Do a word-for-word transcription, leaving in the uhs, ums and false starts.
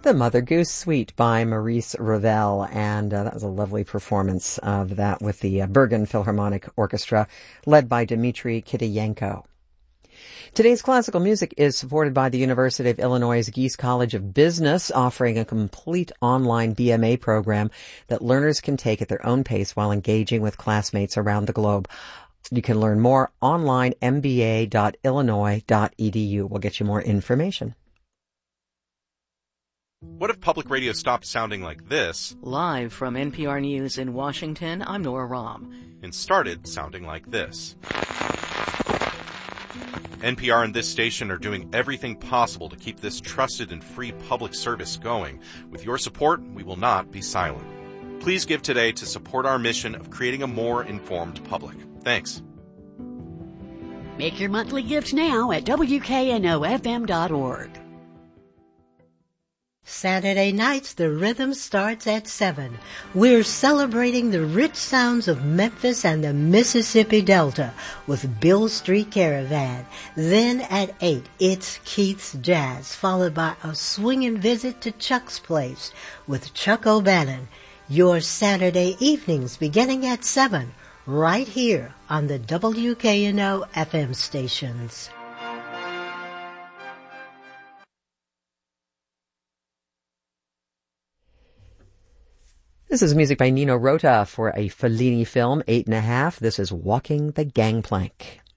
The Mother Goose Suite by Maurice Ravel, and uh, that was a lovely performance of that with the uh, Bergen Philharmonic Orchestra, led by Dmitry Kitayenko. Today's classical music is supported by the University of Illinois' Geese College of Business, offering a complete online B M A program that learners can take at their own pace while engaging with classmates around the globe. You can learn more online, m b a dot illinois dot e d u. We'll get you more information. What if public radio stopped sounding like this? Live from N P R News in Washington, I'm Nora Rahm. And started sounding like this. N P R and this station are doing everything possible to keep this trusted and free public service going. With your support, we will not be silent. Please give today to support our mission of creating a more informed public. Thanks. Make your monthly gift now at w k n o f m dot org. Saturday nights, the rhythm starts at seven. We're celebrating the rich sounds of Memphis and the Mississippi Delta with Bill Street Caravan. Then at eight, it's Keith's Jazz, followed by a swinging visit to Chuck's Place with Chuck O'Bannon. Your Saturday evenings beginning at seven, right here on the W K N O F M stations. This is music by Nino Rota for a Fellini film, Eight and a Half. This is Walking the Gangplank.